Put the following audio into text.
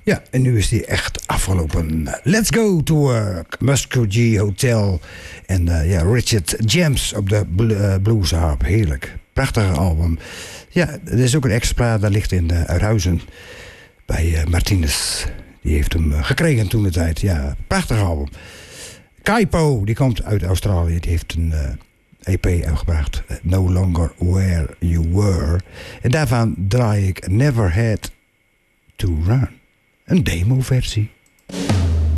Ja, en nu is die echt afgelopen. Let's go to work. Muskogee Hotel. En Richard James op de bluesharp. Heerlijk. Prachtige album. Ja, er is ook een exemplaar. Dat ligt in Uithuizen. Bij Martinez. Die heeft hem gekregen toen de tijd. Ja, prachtig album. Kaipo, die komt uit Australië. Die heeft een EP uitgebracht. No Longer Where You Were. En daarvan draai ik Never Had to Run. Een demo-versie.